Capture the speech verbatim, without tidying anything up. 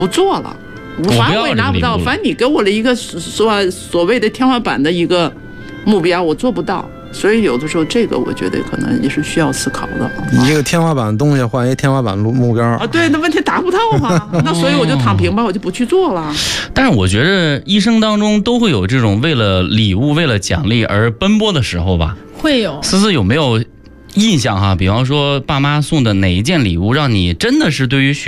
不做了。五环我也拿不到，反正你给我了一个说所谓的天花板的一个目标，我做不到。所以有的时候这个我觉得可能也是需要思考的。 你这个天花板东西换一天花板目标啊，对，那问题达不到嘛，那所以我就躺平吧，我就不去做了。 但是我觉得一生当中都会有这种为了礼物、为了奖励而奔波的时候吧？ 会有。 思思有没有印象哈？比方说爸妈送的哪一件礼物让你真的是对于学